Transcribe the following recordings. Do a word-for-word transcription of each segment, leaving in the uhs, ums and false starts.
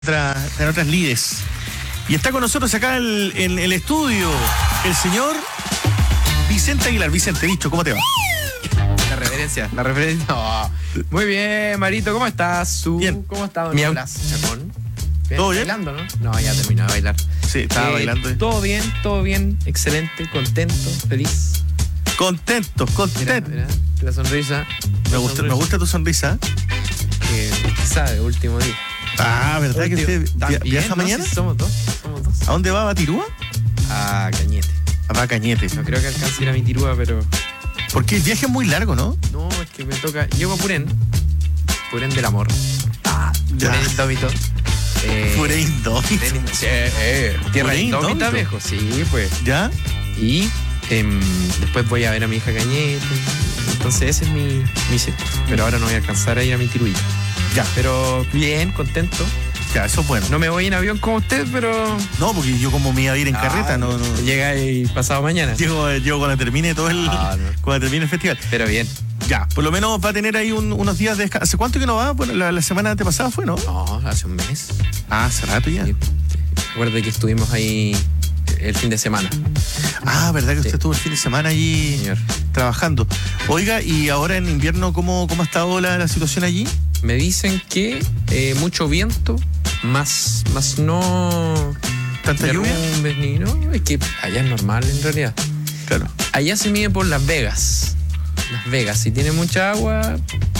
en otras lides. Y está con nosotros acá el, en el estudio el señor Vicente Aguilar. Vicente, dicho, ¿cómo te va? La reverencia, la reverencia. No. Muy bien, Marito, ¿cómo estás? ¿Tú? Bien. ¿Cómo estás, Mi Nicolás Chacón? Bien, ¿Todo bien? ¿Bailando, no? No, ya terminó de bailar. Sí, estaba Eh, bailando. Todo bien, todo bien, excelente, contento, feliz. Contento, Mira, contento. mira, la sonrisa. Me la gusta, sonrisa. me gusta tu sonrisa. Que sabe, último día. Ah, ¿verdad que Último. usted via- También, viaja ¿no? mañana? Sí, somos dos, somos dos. ¿A dónde va? ¿A Batirúa? A Cañete. A Va Cañete. No creo que alcance a ir a mi tirúa, pero... Porque el viaje es muy largo, ¿no? No, es que me toca... Llego a Purén. Purén del amor. Ah, Ya. Purén indómito. Eh, Puré indómito. Purén- sí, eh, tierra Puré indómita, indómito. viejo. Sí, pues. ¿Ya? Y em, después voy a ver a mi hija Cañete. Entonces ese es mi, mi set. Pero ahora no voy a alcanzar a ir a mi tiruilla. Ya, Pero bien, contento. ya, eso es bueno. No me voy en avión como usted, pero... No, porque yo como me iba a ir en carreta, no, no. Llega ahí pasado mañana. Llego, llego cuando termine todo el, Ah, no. cuando termine el festival. Pero bien. Ya, por lo menos va a tener ahí un- unos días de descanso. ¿Hace cuánto que no va? Bueno, la, la semana antepasada fue, ¿no? No, hace un mes. Ah, hace rato ya. Sí. Recuerda que estuvimos ahí el fin de semana, Ah, ¿verdad que usted Sí. estuvo el fin de semana allí señor. trabajando? Oiga, y ahora en invierno, ¿cómo, cómo ha estado la, la situación allí? Me dicen que eh, mucho viento, más, más no... ¿Tanta lluvia? derrumbes ni no. Es que allá es normal en realidad. Claro. Allá se mide por Las Vegas. Las Vegas, si tiene mucha agua,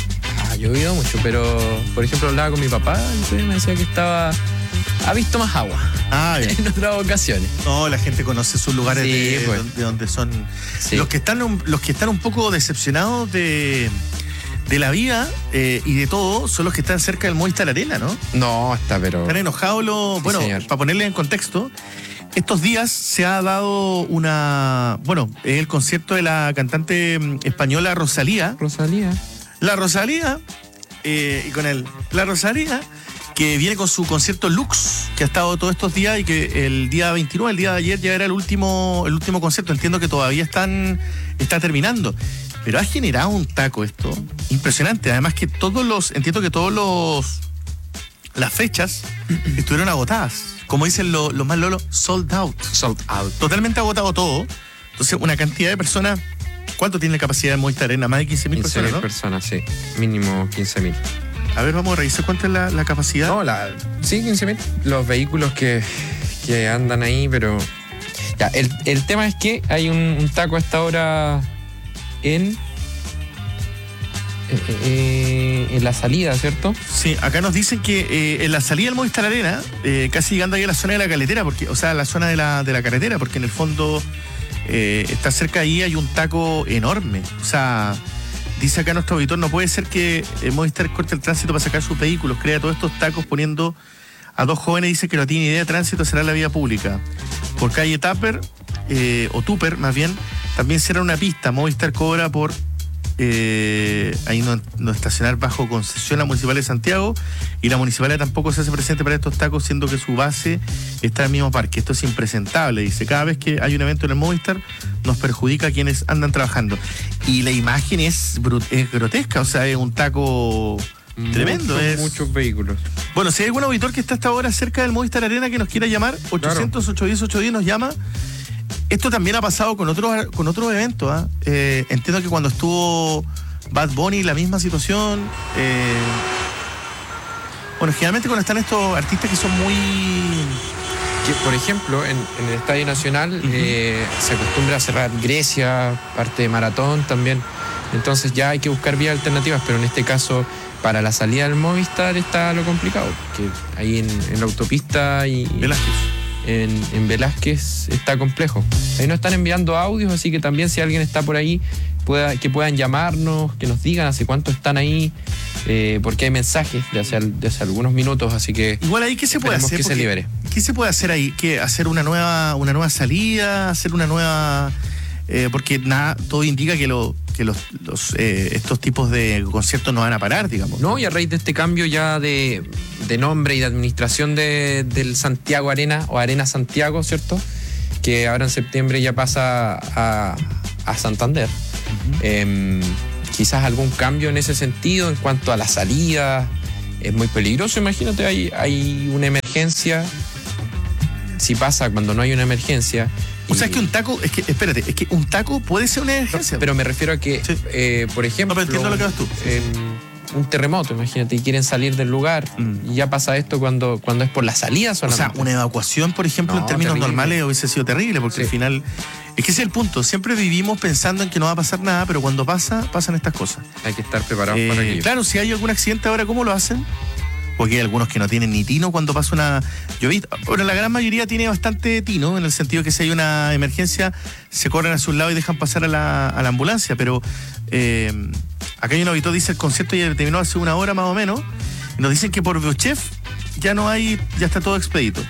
ha llovido mucho, pero por ejemplo hablaba con mi papá y me decía que estaba... Ha visto más agua Ah, bien. en otras ocasiones. No, la gente conoce sus lugares Sí, de, pues. donde, de donde son. Sí. Los que están un, los que están un poco decepcionados de, de la vida eh, y de todo son los que están cerca del Movistar Arena, ¿no? No, está, pero... Están enojados los. Sí, bueno, señor. para ponerle en contexto, estos días se ha dado una. Bueno, es el concierto de la cantante mm, española Rosalía. Rosalía. La Rosalía, eh, y con él, la Rosalía, que viene con su concierto Lux, que ha estado todos estos días y que el día veintinueve, el día de ayer, ya era el último, el último concierto. Entiendo que todavía están, está terminando. Pero ha generado un taco esto impresionante. Además que todos los, entiendo que todos los, las fechas estuvieron agotadas. Como dicen los los más lolos, sold out. Sold out. Totalmente agotado todo. Entonces, una cantidad de personas. ¿Cuánto tiene la capacidad de Movistar Arena? Más de quince mil quince personas, mil ¿no? personas, sí. Mínimo quince mil. A ver, vamos a revisar cuánto es la, la capacidad. No, la, sí, quince mil. Los vehículos que, que andan ahí, pero... Ya, el, el tema es que hay un, un taco a esta hora en... eh, eh, en la salida, ¿cierto? Sí, acá nos dicen que eh, en la salida del Movistar Arena, eh, casi llegando ahí a la zona de la caletera, porque, o sea, a la zona de la, de la carretera, porque en el fondo eh, está cerca ahí, hay un taco enorme. O sea, dice acá nuestro auditor, no puede ser que eh, Movistar corte el tránsito para sacar sus vehículos, crea todos estos tacos poniendo a dos jóvenes, dice que no tiene idea de tránsito, será la vía pública. Por calle Tupper, eh, o Tupper más bien, también será una pista. Movistar cobra por eh, ahí no, no estacionar bajo concesión la Municipalidad de Santiago, y la Municipalidad tampoco se hace presente para estos tacos, siendo que su base está en el mismo parque. Esto es impresentable, dice. Cada vez que hay un evento en el Movistar nos perjudica a quienes andan trabajando. Y la imagen es, brut- es grotesca, o sea, es un taco tremendo. Muchos, es... muchos vehículos. Bueno, si hay algún auditor que está hasta ahora cerca del Movistar Arena que nos quiera llamar, ochocientos, ochocientos diez, ochocientos diez nos llama. Esto también ha pasado con otros con otros eventos. ¿ah? Eh, entiendo que cuando estuvo Bad Bunny, la misma situación. Eh, bueno, generalmente cuando están estos artistas que son muy... Que, por ejemplo, en, en el Estadio Nacional Ujú. eh, se acostumbra a cerrar Grecia, parte de Maratón también. Entonces ya hay que buscar vías alternativas, pero en este caso, para la salida del Movistar está lo complicado. Que ahí en, en la autopista y Velázquez. en, en Velázquez está complejo. Ahí nos están enviando audios, así que también si alguien está por ahí, pueda, que puedan llamarnos, que nos digan hace cuánto están ahí, eh, porque hay mensajes de hace, de hace algunos minutos, así que Igual ahí, ¿qué se puede esperemos hacer? que se Porque- libere. ¿Qué se puede hacer ahí? ¿Qué, ¿Hacer una nueva, una nueva salida? ¿Hacer una nueva...? Eh, porque nada, todo indica que, lo, que los, los, eh, estos tipos de conciertos no van a parar, digamos. No, y a raíz de este cambio ya de, de nombre y de administración de, del Santiago Arena o Arena Santiago, ¿cierto? Que ahora en septiembre ya pasa a, a Santander. Uh-huh. eh, quizás algún cambio en ese sentido en cuanto a la salida, es muy peligroso. Imagínate, hay, hay una emergencia. Si pasa cuando no hay una emergencia. O sea, es que un taco, es que, espérate, es que un taco puede ser una emergencia. No, pero me refiero a que, sí. eh, por ejemplo, no, pero entiendo lo que vas tú. Eh, un terremoto, imagínate, y quieren salir del lugar, mm. y ya pasa esto cuando, cuando es por la salida solamente. O sea, una evacuación, por ejemplo, no, en términos terrible. normales hubiese sido terrible, porque sí. al final, es que ese es el punto, siempre vivimos pensando en que no va a pasar nada, pero cuando pasa, pasan estas cosas. Hay que estar preparados eh, para aquello. Claro, si hay algún accidente ahora, ¿cómo lo hacen? Porque hay algunos que no tienen ni tino cuando pasa una llovida. Bueno, la gran mayoría tiene bastante tino, en el sentido que si hay una emergencia, se corren a su lado y dejan pasar a la, a la ambulancia. Pero eh, acá hay un auditor, dice el concierto ya terminó hace una hora más o menos. Y nos dicen que por Biochef ya no hay, ya está todo expedito.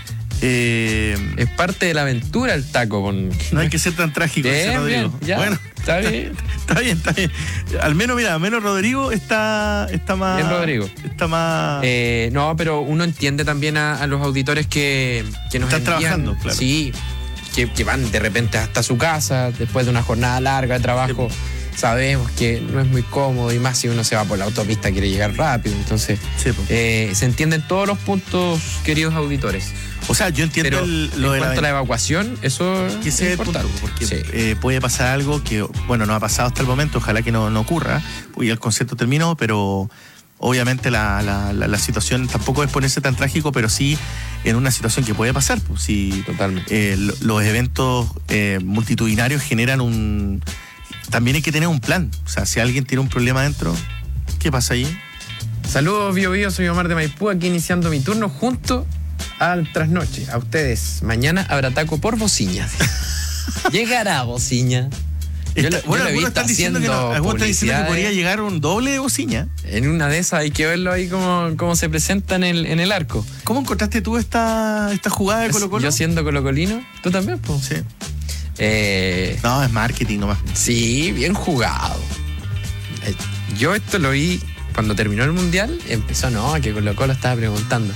Eh, es parte de la aventura el taco. Con... No hay que ser tan trágico, bien, ese Rodrigo. Bien, ya, bueno, está bien. Está bien, está bien. Al menos, mira, al menos Rodrigo está, está más. Bien, Rodrigo. Está más. Eh, no, pero uno entiende también a, a los auditores que, que nos están envían, trabajando, claro. Sí, que, que van de repente hasta su casa después de una jornada larga de trabajo. Sí. Sabemos que no es muy cómodo, y más si uno se va por la autopista, quiere llegar rápido. Entonces, sí, eh, se entienden todos los puntos, queridos auditores. O sea, yo entiendo Pero el, lo en de cuanto la, a la evacuación, eso que es sea importante. El punto, porque sí. eh, puede pasar algo que, bueno, no ha pasado hasta el momento, ojalá que no, no ocurra, porque el concierto terminó, pero obviamente la, la, la, la situación tampoco es ponerse tan trágico, pero sí en una situación que puede pasar. Pues, si Totalmente. Eh, los eventos eh, multitudinarios generan un... También hay que tener un plan. O sea, si alguien tiene un problema adentro, ¿qué pasa ahí? Saludos, Bio Bio, soy Omar de Maipú, aquí iniciando mi turno junto al trasnoche. A ustedes, mañana habrá taco por Bociña. Llegará Bociña. Yo, Está, bueno, yo algunos están diciendo que no, algunos están diciendo que podría llegar un doble de Bociña. En una de esas hay que verlo ahí como, como se presenta en el, en el arco. ¿Cómo encontraste tú esta, esta jugada de Colo Colo? Yo siendo colocolino, ¿tú también, pues? Sí. Eh, no, es marketing nomás. Sí, bien jugado. Eh, yo esto lo vi cuando terminó el Mundial, empezó, no, que Colo Colo estaba preguntando.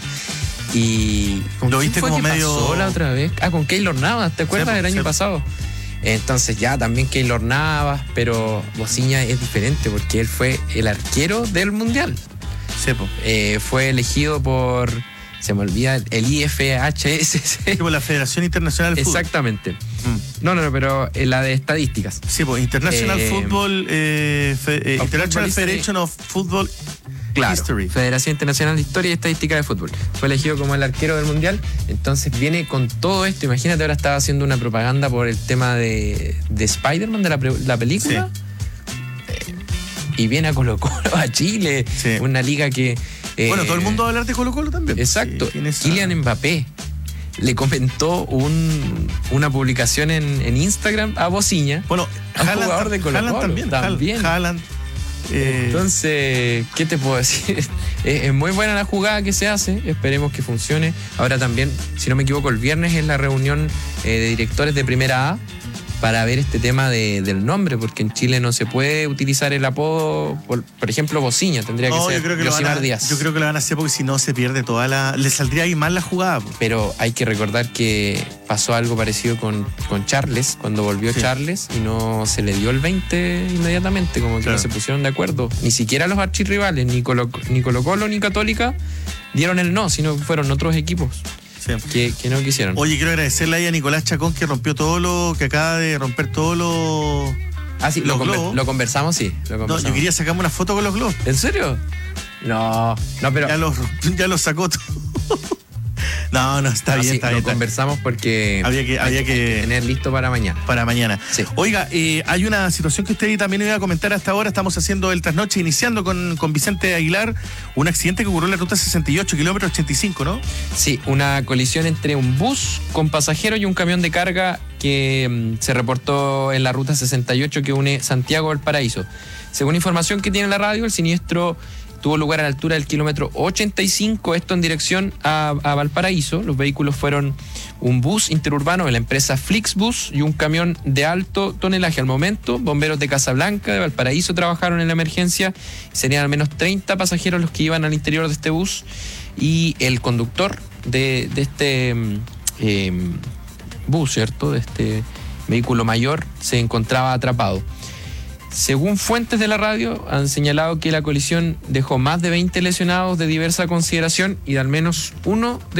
Y ¿Lo viste como medio pasó la otra vez? Ah, con Keylor Navas, ¿te acuerdas? Sí, del año sí. pasado. Entonces ya también Keylor Navas, pero Bociña es diferente porque él fue el arquero del Mundial. Sí, eh, fue elegido por, se me olvida, el I F H S. Sí, por la Federación Internacional de Fútbol. Exactamente. Mm. No, no, no, pero la de estadísticas. Sí, pues International eh, Football, eh, Fe, eh, International Federation of Football. Claro, History. Federación Internacional de Historia y Estadística de Fútbol. Fue elegido como el arquero del Mundial. Entonces viene con todo esto. Imagínate, ahora estaba haciendo una propaganda por el tema de, de Spider-Man, de la, la película. Sí. Eh, y viene a Colo Colo, a Chile. Sí. Una liga que... Eh, bueno, todo el mundo va a hablar de Colo Colo también. Exacto. Sí, esa... Kylian Mbappé le comentó un, una publicación en, en Instagram a Bociña. Bueno, a un jugador de Colo Colo. también. también. Haaland. Eh... Entonces, ¿qué te puedo decir? es, es muy buena la jugada que se hace, esperemos que funcione. Ahora también, si no me equivoco, el viernes es la reunión eh, de directores de Primera A para ver este tema de, del nombre, porque en Chile no se puede utilizar el apodo, por, por ejemplo, Bociña, tendría no, que ser Yosimar Díaz. Yo creo que lo van a hacer porque si no se pierde toda la... Le saldría ahí mal la jugada. Pues. Pero hay que recordar que pasó algo parecido con, con Charles, cuando volvió sí. Charles, y no se le dio el veinte inmediatamente, como que claro. no se pusieron de acuerdo. Ni siquiera los archirrivales, ni Colo, ni Colo Colo ni Católica, dieron el no, sino que fueron otros equipos. Sí. Que, que no quisieron. Oye, quiero agradecerle ahí a Nicolás Chacón que rompió todo lo, que acaba de romper todos los Ah, sí, los lo, globos. lo conversamos, sí. Lo conversamos. No, yo quería sacarme una foto con los globos. ¿En serio? No, no, pero... Ya los, ya los sacó todo. No, no, está no, bien, sí, está lo bien. conversamos porque había que, había que, que tener listo para mañana. Para mañana. Sí. Oiga, eh, hay una situación que usted también iba a comentar hasta ahora. Estamos haciendo el trasnoche, iniciando con, con Vicente Aguilar, un accidente que ocurrió en la ruta sesenta y ocho, kilómetro ochenta y cinco, ¿no? Sí, una colisión entre un bus con pasajeros y un camión de carga que um, se reportó en la ruta sesenta y ocho que une Santiago al Paraíso. Según información que tiene la radio, el siniestro tuvo lugar a la altura del kilómetro ochenta y cinco, esto en dirección a, a Valparaíso. Los vehículos fueron un bus interurbano de la empresa Flixbus y un camión de alto tonelaje. Al momento, bomberos de Casablanca, de Valparaíso, trabajaron en la emergencia. Serían al menos treinta pasajeros los que iban al interior de este bus y el conductor de, de este eh, bus, ¿cierto? De este vehículo mayor, se encontraba atrapado. Según fuentes de la radio, han señalado que la colisión dejó más de veinte lesionados de diversa consideración y de al menos uno de